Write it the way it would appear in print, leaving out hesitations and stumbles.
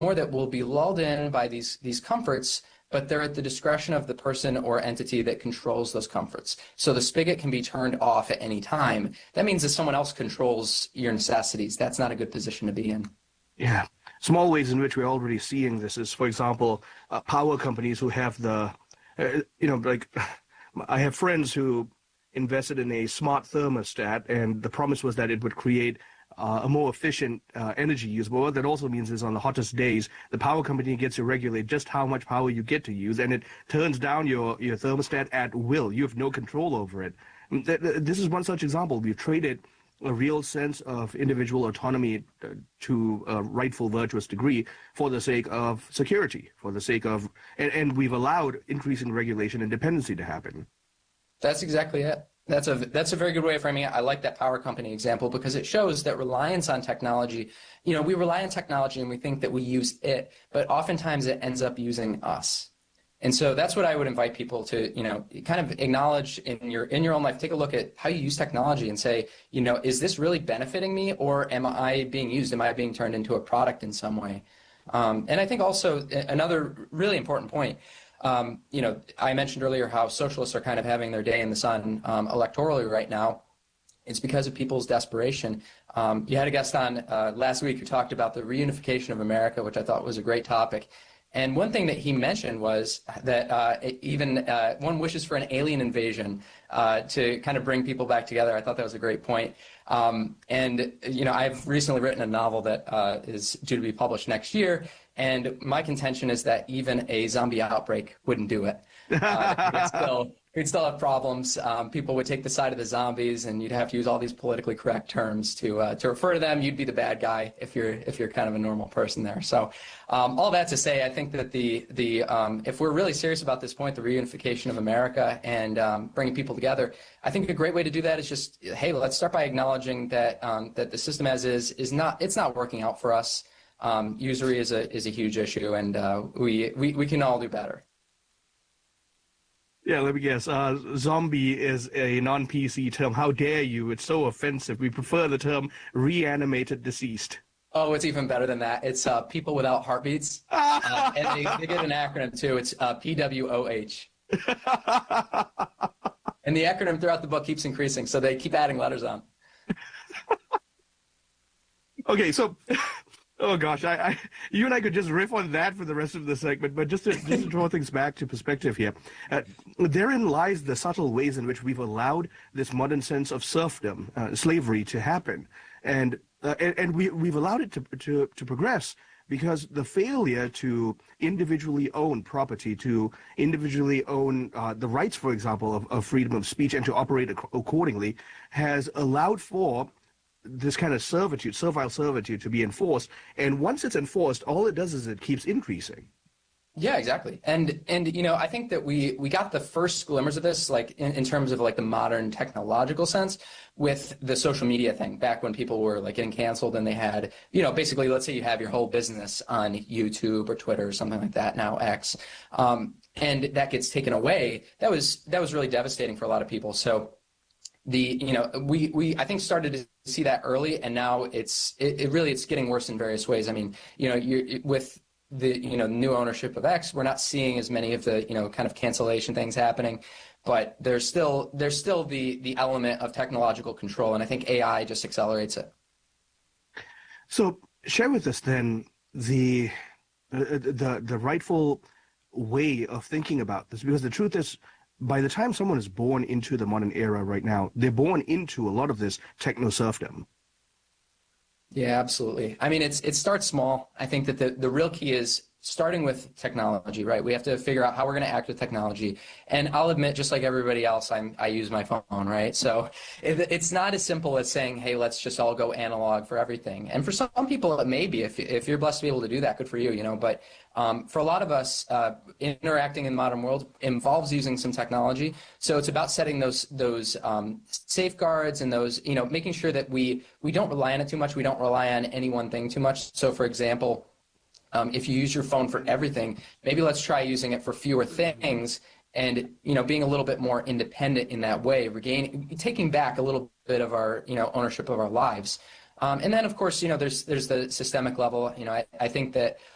more that will be lulled in by these comforts, but they're at the discretion of the person or entity that controls those comforts. So the spigot can be turned off at any time. That means that someone else controls your necessities. That's not a good position to be in. Yeah. Small ways in which we're already seeing this is, for example, power companies who have like I have friends who invested in a smart thermostat, and the promise was that it would create a more efficient energy use. But what that also means is on the hottest days, the power company gets to regulate just how much power you get to use, and it turns down your thermostat at will. You have no control over it. This is one such example. We've traded a real sense of individual autonomy to a rightful virtuous degree for the sake of security, for the sake of, and we've allowed increasing regulation and dependency to happen. That's exactly it. That's a very good way of framing it. I like that power company example because it shows that reliance on technology, we rely on technology and we think that we use it, but oftentimes it ends up using us. And so that's what I would invite people to, kind of acknowledge in your own life. Take a look at how you use technology and say, is this really benefiting me, or am I being used? Am I being turned into a product in some way? And I think also another really important point, I mentioned earlier how socialists are kind of having their day in the sun electorally right now. It's because of people's desperation. You had a guest on last week who talked about the reunification of America, which I thought was a great topic. And one thing that he mentioned was that even one wishes for an alien invasion to kind of bring people back together. I thought that was a great point. And I've recently written a novel that is due to be published next year. And my contention is that even a zombie outbreak wouldn't do it. We'd still have problems. People would take the side of the zombies, and you'd have to use all these politically correct terms to refer to them. You'd be the bad guy if you're kind of a normal person there. So all that to say, I think that if we're really serious about this point, the reunification of America and bringing people together, I think a great way to do that is just, hey, let's start by acknowledging that that the system as is not working out for us. Usury is a huge issue, and we can all do better. Yeah, let me guess. Zombie is a non-PC term. How dare you? It's so offensive. We prefer the term reanimated deceased. Oh, it's even better than that. It's people without heartbeats. And they get an acronym, too. It's PWOH. And the acronym throughout the book keeps increasing, so they keep adding letters on. Okay, so... Oh gosh, you and I could just riff on that for the rest of the segment, but just to draw things back to perspective here, therein lies the subtle ways in which we've allowed this modern sense of serfdom, slavery, to happen, and we've allowed it to progress because the failure to individually own property, to individually own the rights, for example, of freedom of speech, and to operate accordingly, has allowed for this kind of servile servitude to be enforced. And once it's enforced, all it does is it keeps increasing. Yeah, exactly. And I think that we got the first glimmers of this, like in terms of like the modern technological sense, with the social media thing back when people were like getting canceled and they had, basically, let's say you have your whole business on YouTube or Twitter or something like that, now X, and that gets taken away. That was really devastating for a lot of people. So we I think started to see that early, and now it's getting worse in various ways. I mean, with the new ownership of X, we're not seeing as many of the kind of cancellation things happening, but there's still the element of technological control, and I think AI just accelerates it. So share with us then the rightful way of thinking about this, because the truth is, by the time someone is born into the modern era right now, they're born into a lot of this techno-serfdom. Yeah, absolutely. I mean, it starts small. I think that the real key is starting with technology, right? We have to figure out how we're going to act with technology. And I'll admit, just like everybody else, I use my phone, right? So it's not as simple as saying, hey, let's just all go analog for everything. And for some people, it may be. If you're blessed to be able to do that, good for you, But for a lot of us, interacting in the modern world involves using some technology. So it's about setting those safeguards and those, making sure that we don't rely on it too much. We don't rely on any one thing too much. So, for example, if you use your phone for everything, maybe let's try using it for fewer things and, being a little bit more independent in that way, taking back a little bit of our, ownership of our lives. And then, of course, there's the systemic level. I think that